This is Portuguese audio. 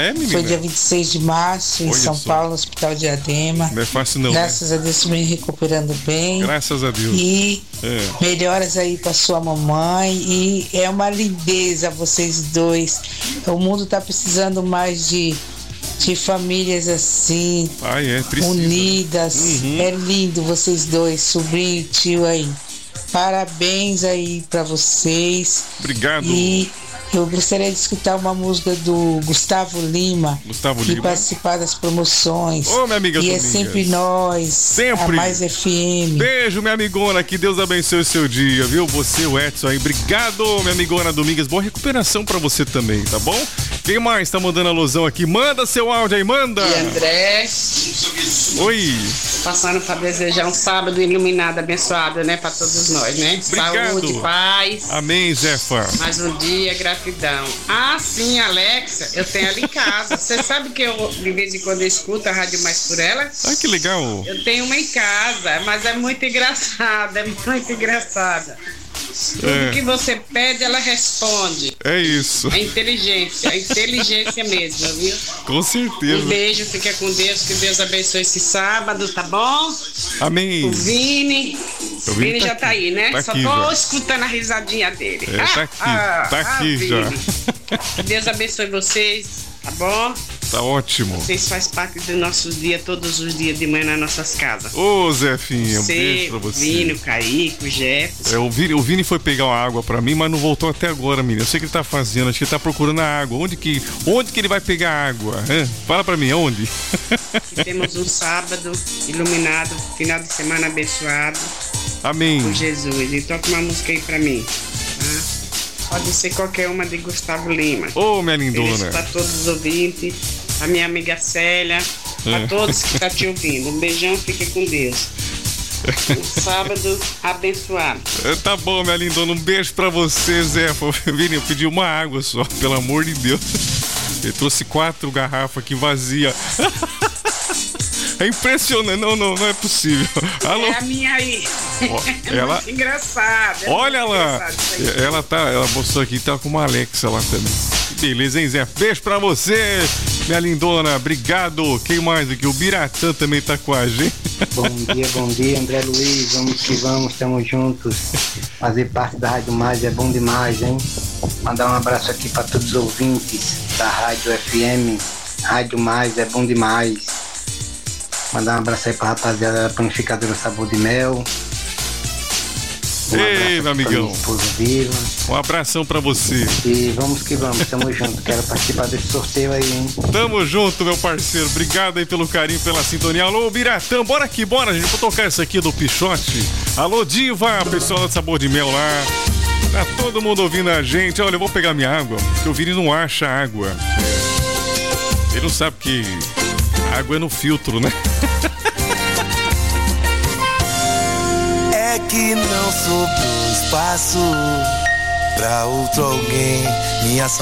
é, menina? Foi dia 26 de março, em Olha São só. Paulo, no Hospital Diadema. Não é fácil não, Graças a Deus, me recuperando bem. Graças a Deus. E melhoras aí pra sua mamãe. E é uma lindeza vocês dois. O mundo tá precisando mais de famílias assim, precisa. unidas. É lindo vocês dois, sobrinho e tio aí. Parabéns aí pra vocês. Obrigado. E eu gostaria de escutar uma música do Gustavo Lima. E participar das promoções. Ô, minha amiga E Domingas. é sempre nós. Sempre. A Mais FM. Beijo, minha amigona. Que Deus abençoe o seu dia, viu? Você, o Edson aí. Obrigado, minha amigona Domingas. Boa recuperação pra você também, tá bom? Quem mais tá mandando alusão aqui? Manda seu áudio aí, manda. E André. Oi. Passando para desejar um sábado iluminado, abençoado, né? Para todos nós, né? Obrigado. Saúde, paz. Amém, Zefa. Mais um dia, gratidão. Ah, sim, Alexa, eu tenho ela em casa. Você sabe que eu, de vez em quando, eu escuto a Rádio Mais por Ela? Ai, que legal. Eu tenho uma em casa, mas é muito engraçada, Tudo que você pede, ela responde. É isso. A inteligência mesmo, viu? Com certeza. Um beijo, fica com Deus, que Deus abençoe esse sábado, tá bom? Amém. O Vini já tá aí, né? Só aqui tô já. escutando a risadinha dele. Tá aqui já. Que Deus abençoe vocês, tá bom? Tá ótimo. Vocês fazem parte do nosso dia, todos os dias de manhã nas nossas casas. Ô, Zefinha, um Você, beijo pra você. Vini, o Kaique, o Jefferson. O Vini foi pegar uma água pra mim, mas não voltou até agora, menina. Eu sei que ele tá fazendo, acho que ele tá procurando a água. Onde que ele vai pegar água? Fala pra mim, onde? Que temos um sábado iluminado, final de semana abençoado. Amém. Com Jesus. E toca uma música aí pra mim, tá? Pode ser qualquer uma de Gustavo Lima. Ô, minha lindona. Beijo pra todos os ouvintes, a minha amiga Célia, pra todos que estão te ouvindo. Um beijão, fique com Deus. Um sábado abençoado. Tá bom, minha lindona. Um beijo pra você, Zé. Vini, eu pedi uma água só, pelo amor de Deus. Ele trouxe 4 garrafas aqui vazias. É impressionante, não é possível. Alô? É a minha aí. Ela... muito engraçada. Olha lá. Ela mostrou aqui, tá com uma Alexa lá também. Que beleza, hein, Zé? Beijo pra você, minha lindona. Obrigado. Quem mais aqui? O Biratã também tá com a gente. Bom dia, André Luiz. Vamos que vamos, estamos juntos. Fazer parte da Rádio Mais é bom demais, hein? Mandar um abraço aqui pra todos os ouvintes da Rádio FM. Rádio Mais é bom demais. Mandar um abraço aí pra rapaziada da Panificadora Sabor de Mel. Ei, meu amigão. Viva. Um abração pra você. E vamos que vamos, tamo junto. Quero participar desse sorteio aí, hein? Tamo junto, meu parceiro. Obrigado aí pelo carinho, pela sintonia. Alô, Biratã, bora aqui, bora, gente. Vou tocar isso aqui do Pichote. Alô, Diva, pessoal do Sabor de Mel lá. Tá todo mundo ouvindo a gente. Olha, eu vou pegar minha água, porque o Vini não acha água. Ele não sabe que água é no filtro, né? É que não sobrou espaço pra outro alguém. Minha